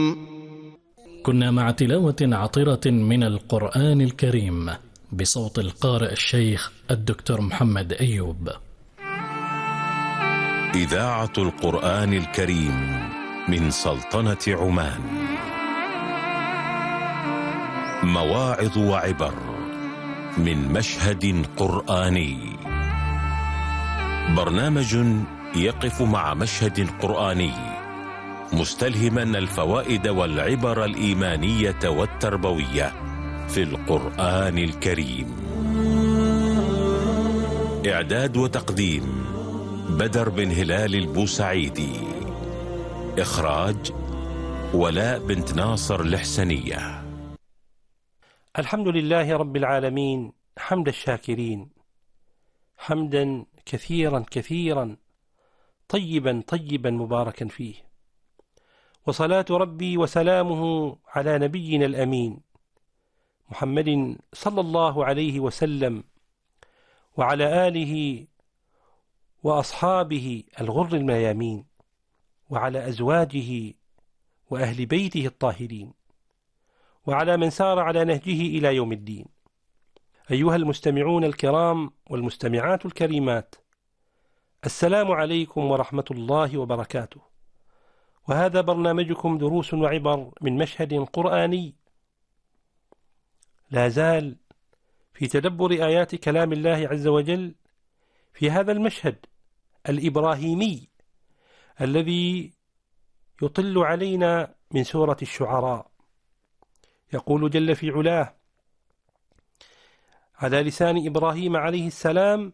كنا مع تلاوة عطرة من القرآن الكريم بصوت القارئ الشيخ الدكتور محمد أيوب. إذاعة القرآن الكريم من سلطنة عمان. مواعظ وعبر من مشهد قرآني. برنامج يقف مع مشهد قرآني مستلهما الفوائد والعبر الإيمانية والتربوية في القرآن الكريم. إعداد وتقديم بدر بن هلال البوسعيدي. إخراج ولاء بنت ناصر الحسنية. الحمد لله رب العالمين حمد الشاكرين، حمدا كثيرا كثيرا طيبا طيبا مباركا فيه، وصلاة ربي وسلامه على نبينا الأمين محمد صلى الله عليه وسلم، وعلى آله وأصحابه الغر الميامين، وعلى أزواجه وأهل بيته الطاهرين، وعلى من سار على نهجه إلى يوم الدين. أيها المستمعون الكرام والمستمعات الكريمات، السلام عليكم ورحمة الله وبركاته. وهذا برنامجكم دروس وعبر من مشهد قرآني، لا زال في تدبر آيات كلام الله عز وجل في هذا المشهد الإبراهيمي الذي يطل علينا من سورة الشعراء. يقول جل في علاه على لسان إبراهيم عليه السلام: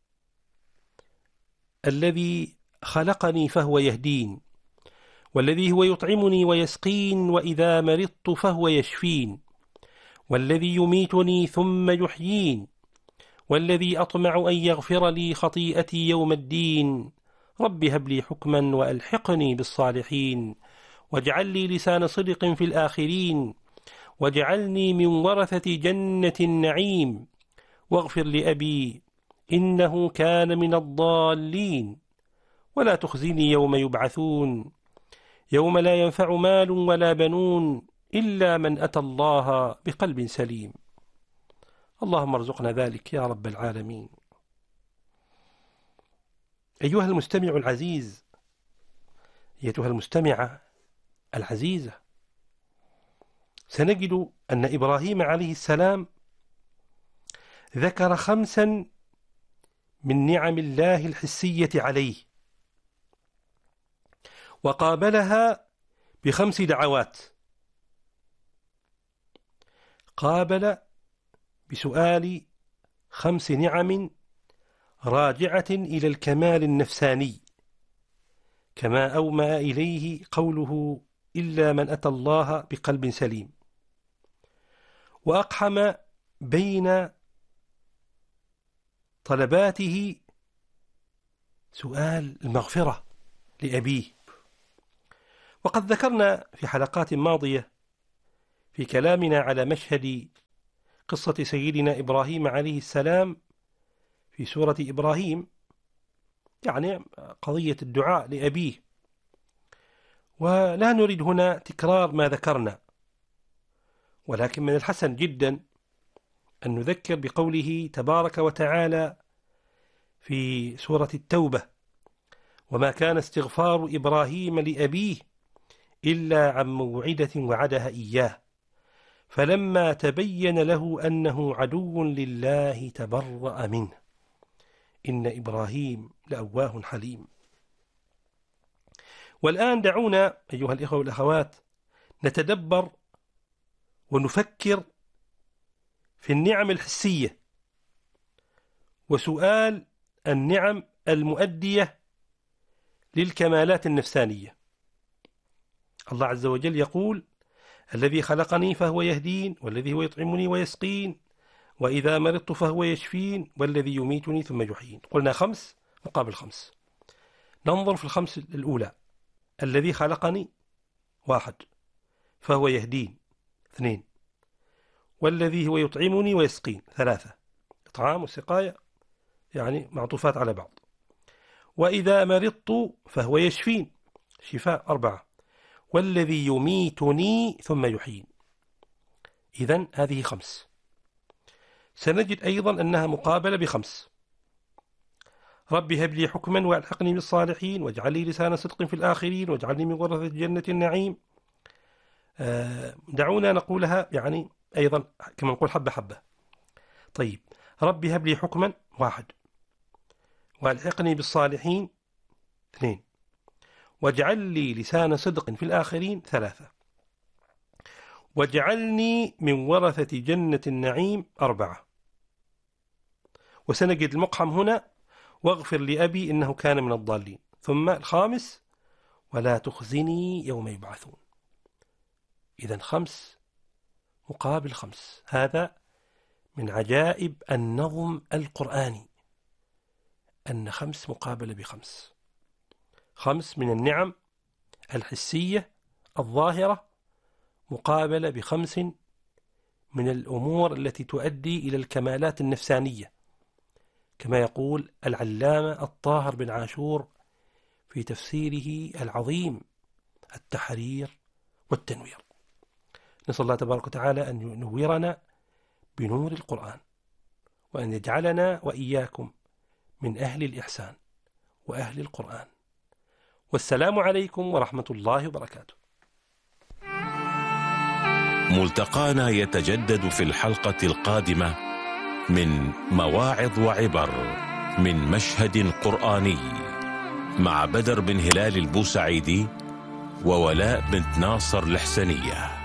الذي خلقني فهو يهدين، والذي هو يطعمني ويسقين، وإذا مرضت فهو يشفين، والذي يميتني ثم يحيين، والذي أطمع أن يغفر لي خطيئتي يوم الدين، رب هب لي حكما وألحقني بالصالحين، واجعل لي لسان صدق في الآخرين، واجعلني من ورثة جنة النعيم، واغفر لأبي إنه كان من الضالين، ولا تخزني يوم يبعثون يوم لا ينفع مال ولا بنون إلا من أتى الله بقلب سليم. اللهم ارزقنا ذلك يا رب العالمين. أيها المستمع العزيز، أيتها المستمعة العزيزة، سنجد أن إبراهيم عليه السلام ذكر 5 من نعم الله الحسية عليه، وقابلها ب5 دعوات. قابل بسؤال 5 نعم راجعة إلى الكمال النفساني، كما أومأ إليه قوله: إلا من أتى الله بقلب سليم. وأقحم بين طلباته سؤال المغفرة لأبيه. وقد ذكرنا في حلقات ماضية في كلامنا على مشهد قصة سيدنا إبراهيم عليه السلام في سورة إبراهيم، يعني قضية الدعاء لأبيه، ولا نريد هنا تكرار ما ذكرنا، ولكن من الحسن جدا أن نذكر بقوله تبارك وتعالى في سورة التوبة: وما كان استغفار إبراهيم لأبيه إلا عن موعدة وعدها إياه فلما تبين له أنه عدو لله تبرأ منه إن إبراهيم لأواه حليم. والآن دعونا أيها الإخوة والأخوات نتدبر ونفكر في النعم الحسية وسؤال النعم المؤدية للكمالات النفسانية. الله عز وجل يقول: الذي خلقني فهو يهدين، والذي هو يطعمني ويسقين، وإذا مرضت فهو يشفين، والذي يميتني ثم يحيين. قلنا 5 مقابل 5. ننظر في 5 الأولى: الذي خلقني 1، فهو يهدين 2، والذي هو يطعمني ويسقين 3، إطعام وسقاية يعني معطوفات على بعض، وإذا مرضت فهو يشفين شفاء 4، والذي يميتني ثم يحيين. إذن هذه 5. سنجد أيضا أنها مقابلة ب5. رب هب لي حكما وألحقني بالصالحين واجعل لي لسان صدق في الآخرين واجعلني من ورثة جنة النعيم. دعونا نقولها يعني أيضا كما نقول حبة حبة. طيب، رب هب لي حكما 1، وألحقني بالصالحين 2، واجعل لي لسان صدق في الآخرين 3، واجعلني من ورثة جنة النعيم 4. وسنجد المقحم هنا واغفر لأبي إنه كان من الضالين. ثم 5 ولا تخزني يوم يبعثون. إذن 5 مقابل 5. هذا من عجائب النظم القرآني، أن 5 مقابلة ب5. 5 من النعم الحسية الظاهرة مقابلة ب5 من الأمور التي تؤدي إلى الكمالات النفسانية، كما يقول العلامة الطاهر بن عاشور في تفسيره العظيم التحرير والتنوير. نسأل الله تبارك وتعالى أن ينورنا بنور القرآن، وأن يجعلنا وإياكم من أهل الإحسان وأهل القرآن. والسلام عليكم ورحمة الله وبركاته. ملتقانا يتجدد في الحلقة القادمة من مواعظ وعبر من مشهد قرآني مع بدر بن هلال البوسعيدي وولاء بنت ناصر الحسنية.